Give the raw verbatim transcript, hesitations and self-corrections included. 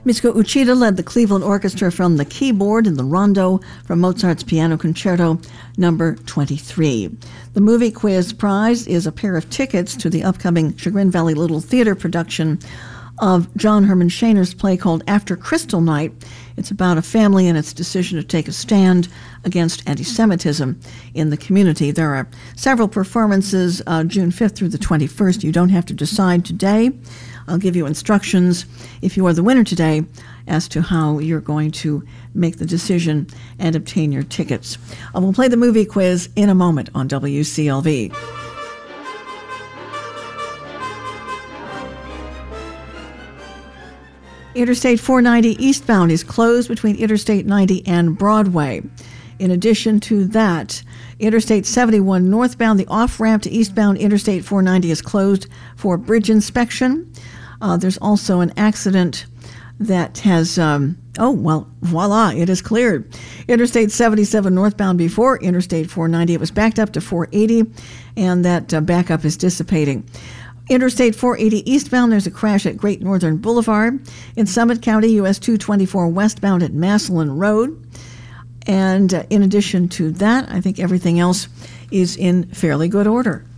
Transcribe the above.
Mitsuko Uchida led the Cleveland Orchestra from the keyboard in the rondo from Mozart's Piano Concerto number twenty-three. The movie quiz prize is a pair of tickets to the upcoming Chagrin Valley Little Theater production of John Herman Shaner's play called After Crystal Night. It's about a family and its decision to take a stand against anti-Semitism in the community. There are several performances uh, June fifth through the twenty-first. You don't have to decide today. I'll give you instructions if you are the winner today as to how you're going to make the decision and obtain your tickets. I will play the movie quiz in a moment on W C L V. Interstate four ninety eastbound is closed between Interstate ninety and Broadway. In addition to that, Interstate seventy-one northbound, the off-ramp to eastbound Interstate four ninety is closed for bridge inspection. Uh, there's also an accident that has, um, oh, well, voila, it is cleared. Interstate seventy-seven northbound before Interstate four ninety, it was backed up to four eighty, and that uh, backup is dissipating. Interstate four eighty eastbound, there's a crash at Great Northern Boulevard. In Summit County, U S two twenty-four westbound at Massillon Road. And uh, in addition to that, I think everything else is in fairly good order.